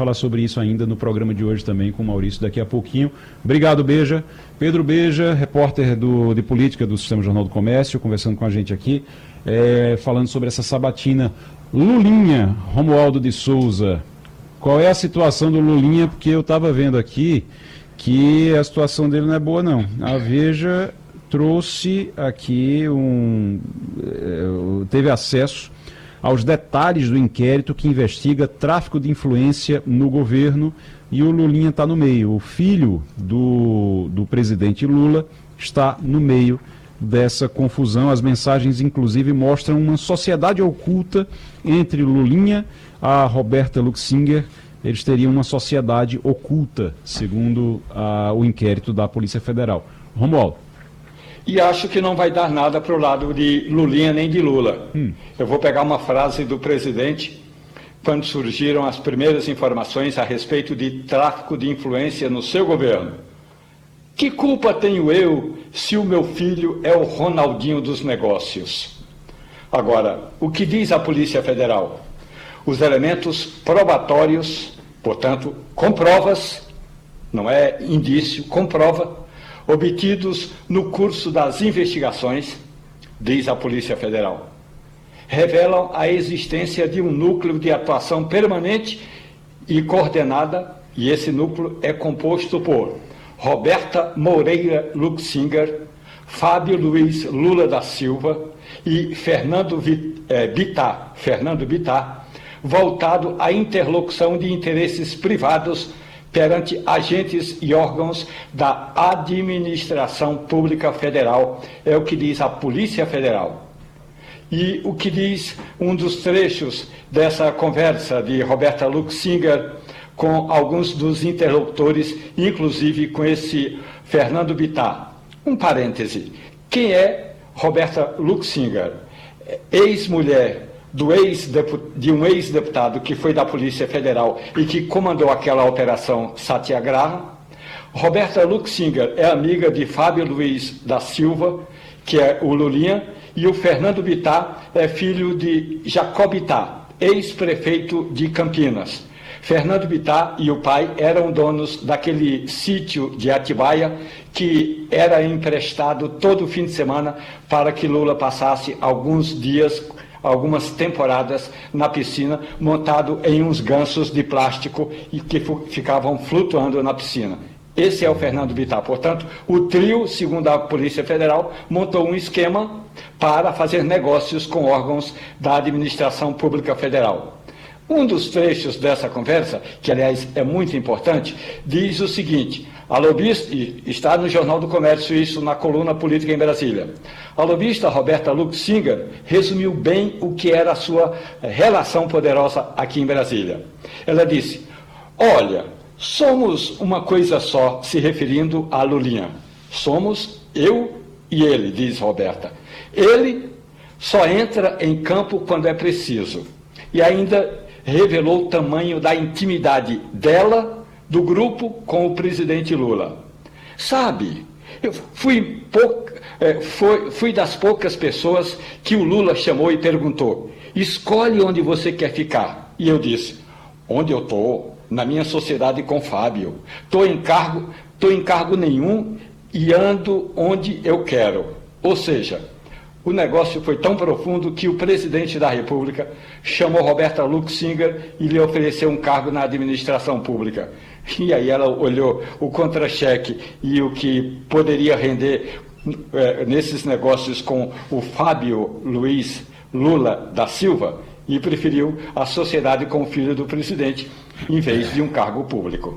falar sobre isso ainda no programa de hoje também com o Maurício daqui a pouquinho. Obrigado, Beja. Pedro Beja, repórter de política do Sistema Jornal do Comércio, conversando com a gente aqui, falando sobre essa sabatina. Lulinha, Romualdo de Souza, qual é a situação do Lulinha? Porque eu estava vendo aqui que a situação dele não é boa, não. A Veja trouxe aqui teve acesso aos detalhes do inquérito que investiga tráfico de influência no governo, e o Lulinha está no meio. O filho do presidente Lula está no meio dessa confusão. As mensagens, inclusive, mostram uma sociedade oculta entre Lulinha e a Roberta Luxinger. Eles teriam uma sociedade oculta, segundo o inquérito da Polícia Federal. Romualdo. E acho que não vai dar nada para o lado de Lulinha nem de Lula. Eu vou pegar uma frase do presidente quando surgiram as primeiras informações a respeito de tráfico de influência no seu governo. Que culpa tenho eu se o meu filho é o Ronaldinho dos negócios? Agora, o que diz a Polícia Federal? Os elementos probatórios, portanto, com provas, não é indício, com prova, obtidos no curso das investigações, diz a Polícia Federal, revelam a existência de um núcleo de atuação permanente e coordenada, e esse núcleo é composto por Roberta Moreira Luxinger, Fábio Luiz Lula da Silva e Fernando Bittar, voltado à interlocução de interesses privados perante agentes e órgãos da Administração Pública Federal, é o que diz a Polícia Federal. E o que diz um dos trechos dessa conversa de Roberta Luxinger com alguns dos interlocutores, inclusive com esse Fernando Bittar. Um parêntese, quem é Roberta Luxinger? Ex-mulher de um ex-deputado que foi da Polícia Federal e que comandou aquela operação Satyagraha. Roberta Luxinger é amiga de Fábio Luiz da Silva, que é o Lulinha, e o Fernando Bittar é filho de Jacob Bittar, ex-prefeito de Campinas. Fernando Bittar e o pai eram donos daquele sítio de Atibaia que era emprestado todo fim de semana para que Lula passasse alguns dias, algumas temporadas na piscina, montado em uns ganchos de plástico e que ficavam flutuando na piscina. Esse é o Fernando Bittar. Portanto, o trio, segundo a Polícia Federal, montou um esquema para fazer negócios com órgãos da Administração Pública Federal. Um dos trechos dessa conversa, que aliás é muito importante, diz o seguinte: a lobista, está no Jornal do Comércio isso, na coluna Política em Brasília, a lobista Roberta Luxinger resumiu bem o que era a sua relação poderosa aqui em Brasília. Ela disse: olha, somos uma coisa só, se referindo a Lulinha. Somos eu e ele, diz Roberta. Ele só entra em campo quando é preciso. E ainda revelou o tamanho da intimidade dela, do grupo, com o presidente Lula. Sabe, eu fui das poucas pessoas que o Lula chamou e perguntou: escolhe onde você quer ficar. E eu disse: onde eu estou? Na minha sociedade com Fábio. Estou em cargo nenhum e ando onde eu quero. Ou seja, o negócio foi tão profundo que o presidente da República chamou Roberta Luxinger e lhe ofereceu um cargo na administração pública. E aí ela olhou o contra-cheque e o que poderia render nesses negócios com o Fábio Luiz Lula da Silva e preferiu a sociedade com o filho do presidente em vez de um cargo público.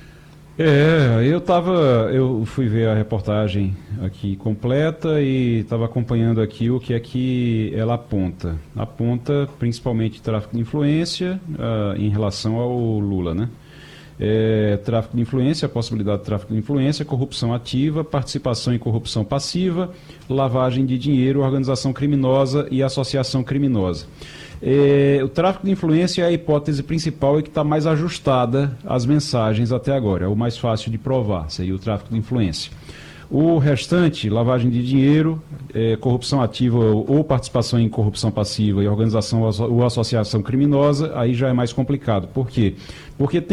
Eu fui ver a reportagem aqui completa e estava acompanhando aqui o que é que ela aponta. Aponta principalmente tráfico de influência em relação ao Lula, né? Tráfico de influência, a possibilidade de tráfico de influência, corrupção ativa, participação em corrupção passiva, lavagem de dinheiro, organização criminosa e associação criminosa. O tráfico de influência é a hipótese principal e que está mais ajustada às mensagens até agora. É o mais fácil de provar, seria o tráfico de influência. O restante, lavagem de dinheiro, corrupção ativa ou participação em corrupção passiva e organização ou associação criminosa, aí já é mais complicado. Por quê? Porque tem